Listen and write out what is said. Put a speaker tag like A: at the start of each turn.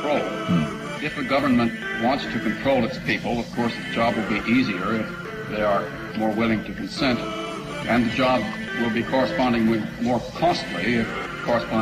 A: control. If a government wants to control its people, of course, the job will be easier if they are more willing to consent, and the job will be correspondingly more costly if corresponding